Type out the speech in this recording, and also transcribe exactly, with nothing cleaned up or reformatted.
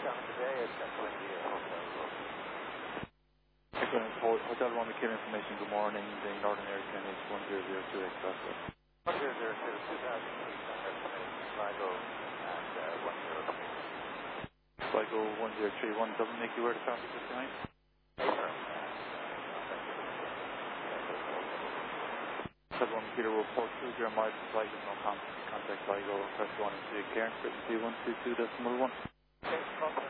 today at Central India Hotel Room. Excellent. Hotel Room, Kilo information. Good morning. The Northern Air Channel is one zero zero two Express. one zero zero two, two thousand feet, destination Sligo and uh, one zero three. Sligo one zero three one, doesn't make you aware of the traffic this time? Hotel Room, Kilo report two zero miles from Sligo, no contact, contact Sligo, press one and two, Cairns, frequency one two two decimal one. Okay,